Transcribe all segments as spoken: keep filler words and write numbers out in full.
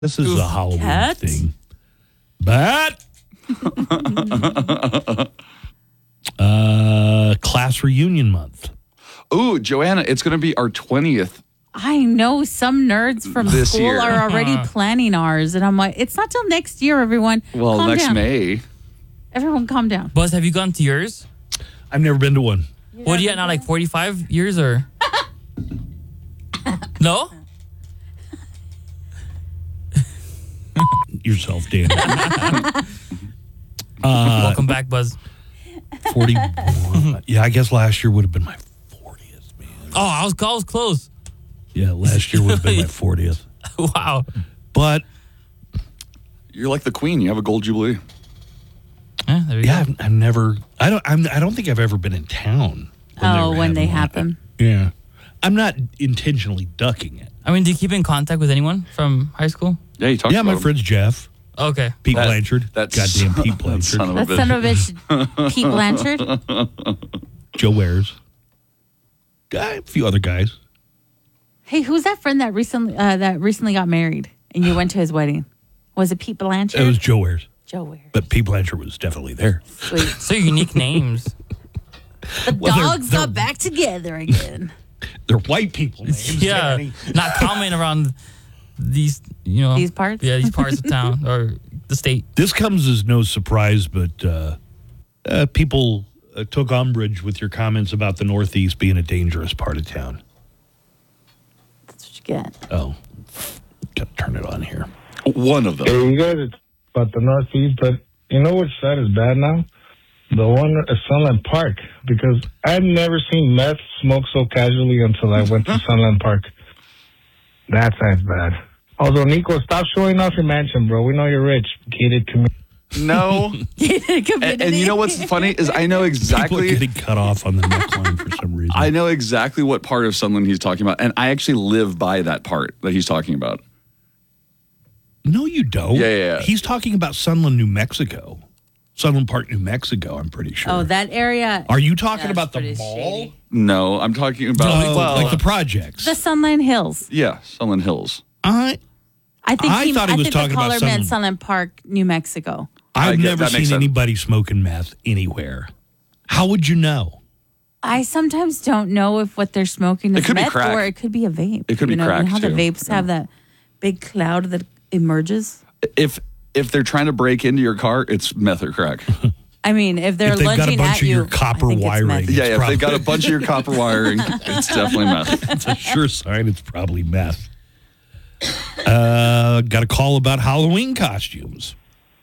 This is a Halloween Cat? thing. Bat. uh, class reunion month. Ooh, Joanna, it's going to be our twentieth. I know some nerds from This school year. are already planning ours. And I'm like, it's not till next year, everyone. Well, calm next down. May. Everyone calm down. Buzz, have you gone to yours? I've never been to one. What are you at now, like forty-five years or? No? Yourself, Dan. Welcome back, Buzz. forty. Yeah, I guess last year would have been my fortieth, man. Oh, I was, I was close. Yeah, last year would have been my fortieth. Wow. But You're like the queen. You have a gold jubilee. Yeah, there you yeah, go. I've, I've never. I don't. I'm, I don't think I've ever been in town. When Oh, were when they having one. happen. Yeah, I'm not intentionally ducking it. I mean, do you keep in contact with anyone from high school? Yeah, you talked Yeah, about my him. friend's Jeff, Okay. Pete That- Blanchard. that's- Goddamn Pete that Blanchard. son of a That son of a bitch, Pete Blanchard. Joe Wares. Guy, a few other guys. Hey, who's that friend that recently uh, that recently got married and you went to his wedding? Was it Pete Blanchard? It was Joe Wares, Joe Ware. but Pete Blanchard was definitely there. Sweet. So unique names. The Well, they're- dogs they're- got back together again. They're white people names. Yeah. Danny. Not common around these, you know. These parts? Yeah, these parts of town or the state. This comes as no surprise, but uh, uh, people uh, took umbrage with your comments about the Northeast being a dangerous part of town. That's what you get. Oh, gotta turn it on here. One of them. Hey, you guys are about the Northeast, but you know which side is bad now? The one at Sunland Park, because I've never seen meth smoked so casually until I went to Sunland Park. That side's bad. Also, Nico, stop showing off your mansion, bro. We know you're rich. Get it to me. No. and, and you know what's funny is I know People are exactly. getting cut off on the neckline for some reason. I know exactly what part of Sunland he's talking about, and I actually live by that part that he's talking about. No, you don't. Yeah, yeah, yeah. He's talking about Sunland, New Mexico. Sunland Park, New Mexico, I'm pretty sure. Oh, that area. Are you talking That's about the pretty mall? shady. No, I'm talking about No, well, like the projects. The Sunland Hills. yeah, Sunland Hills. I, I think I he, thought he I was think talking the about caller Sunland. meant Sunland Park, New Mexico. I've get- never that seen makes sense. anybody smoking meth anywhere. How would you know? I sometimes don't know if what they're smoking is It could be meth crack. or it could be a vape. It could be you know, crack, You know how too. the vapes have that big cloud that emerges? If if they're trying to break into your car, it's meth or crack. I mean, if they're If they've got a lunging bunch at of you, your copper I think it's wiring. meth. yeah, yeah. If probably- they got a bunch of your copper wiring, it's definitely meth. It's a sure sign it's probably meth. Uh, got a call about Halloween costumes.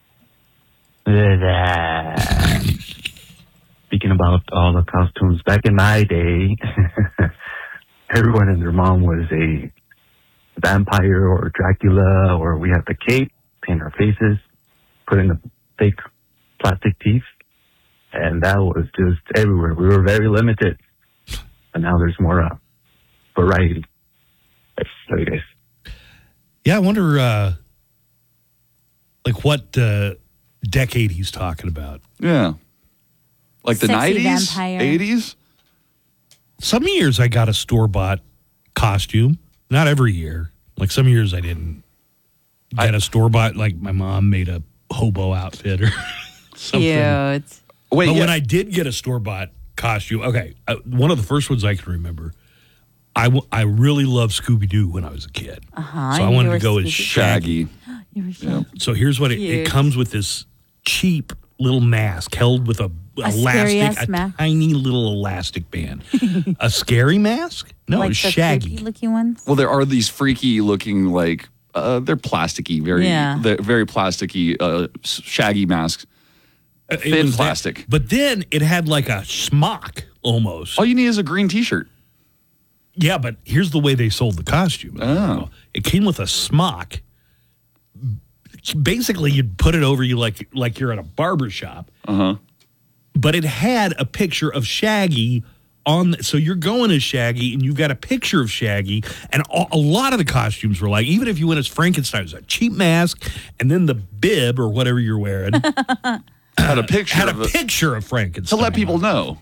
Speaking about all the costumes, back in my day, everyone and their mom was a vampire or Dracula, or we had the cape, paint our faces, put in the fake plastic teeth, and that was just everywhere. We were very limited, and now there's more uh, variety. Love you guys. Yeah, I wonder, uh, like, what uh, decade he's talking about. Yeah, like the Sexy nineties, vampire. eighties. Some years I got a store-bought costume. Not every year. Like, some years I didn't get a store-bought. Like, my mom made a hobo outfit or something. Cute. Wait, But yeah. when I did get a store-bought costume, okay, uh, one of the first ones I can remember, I, w- I really loved Scooby-Doo when I was a kid. Uh-huh. So I You wanted were to go as Scooby- Shaggy. Shaggy. You were sure. So here's what it, it Cute. comes with: this cheap little mask held with a, A scary elastic, ass a mask? tiny little elastic band. A scary mask? No, like it's the Shaggy. creepy looking ones? Well, there are these freaky looking, like uh, they're plasticky, very, Yeah. they're very plasticky, uh, Shaggy masks. Uh, it Thin was that- plastic. But then it had like a smock almost. All you need is a green T-shirt. Yeah, but here's the way they sold the costume. Oh. It came with a smock. Basically, you'd put it over you like like you're at a barber shop. Uh huh. But it had a picture of Shaggy on. The, so you're going as Shaggy, and you've got a picture of Shaggy. And a, a lot of the costumes were like, even if you went as Frankenstein, it was a cheap mask, and then the bib or whatever you're wearing Had a picture had of a it picture of to Frankenstein. let people on it. know.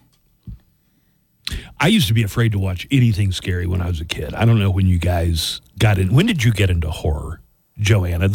I used to be afraid to watch anything scary when I was a kid. I don't know when you guys got in. When did you get into horror? Joanna.